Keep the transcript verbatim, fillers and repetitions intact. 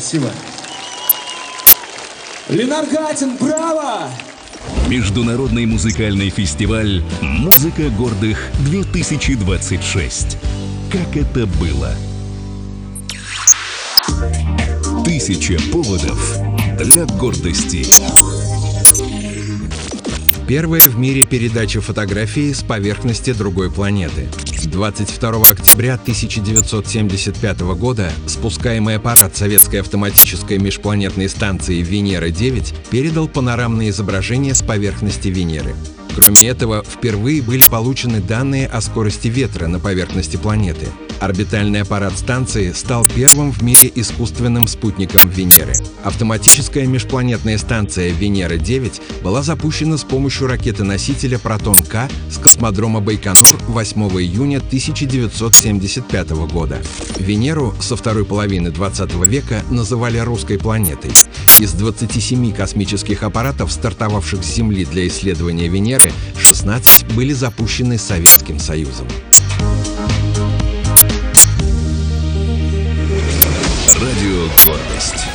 Спасибо. Ленар Гатин, браво! Международный музыкальный фестиваль «Музыка гордых-две тысячи двадцать шесть». Как это было? Тысяча поводов для гордости. Первая в мире передача фотографии с поверхности другой планеты. двадцать второго октября тысяча девятьсот семьдесят пятого года спускаемый аппарат советской автоматической межпланетной станции Венера девять передал панорамное изображение с поверхности Венеры. Кроме этого, впервые были получены данные о скорости ветра на поверхности планеты. Орбитальный аппарат станции стал первым в мире искусственным спутником Венеры. Автоматическая межпланетная станция Венера девять была запущена с помощью ракеты-носителя «Протон-К» с космодрома Байконур восьмого июня тысяча девятьсот семьдесят пятого года. Венеру со второй половины двадцатого века называли русской планетой. Из двадцати семи космических аппаратов, стартовавших с Земли для исследования Венеры, шестнадцать были запущены Советским Союзом. Радио «Гордость».